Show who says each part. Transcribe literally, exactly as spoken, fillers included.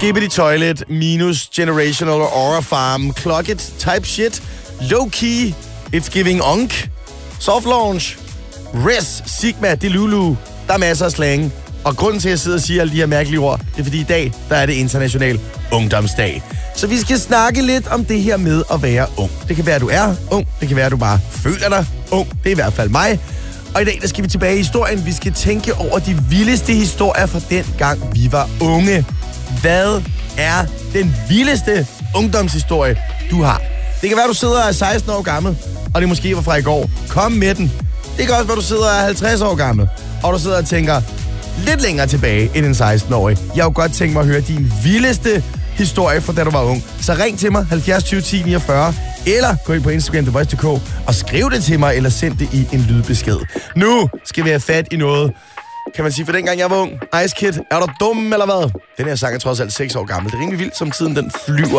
Speaker 1: Skibbity Toilet minus Generational Aura Farm. Clock it, type shit. Low key, it's giving onk. Soft launch. Res, Sigma, Delulu. Der er masser af slang. Og grunden til, at jeg sidder og siger alle de her mærkelige ord, det er fordi i dag, der er det international ungdomsdag. Så vi skal snakke lidt om det her med at være ung. Det kan være, at du er ung. Det kan være, at du bare føler dig ung. Det er i hvert fald mig. Og i dag, der skal vi tilbage i historien. Vi skal tænke over de vildeste historier fra den gang, vi var unge. Hvad er den vildeste ungdomshistorie, du har? Det kan være, du sidder og er seksten år gammel, og det måske var fra i går. Kom med den. Det kan også være, du sidder og er halvtreds år gammel, og du sidder og tænker lidt længere tilbage end en seksten-årig. Jeg kunne godt tænke mig at høre din vildeste historie fra da du var ung. Så ring til mig halvfjerds tyve ti niogfyrre, eller gå ind på Instagram The Voice punktum d k og skriv det til mig, eller send det i en lydbesked. Nu skal vi have fat i noget, kan man sige, for dengang jeg var ung. Ice Kid, er du dum eller hvad? Den her sang er trods alt seks år gammel. Det er rimelig vildt, som tiden den flyver.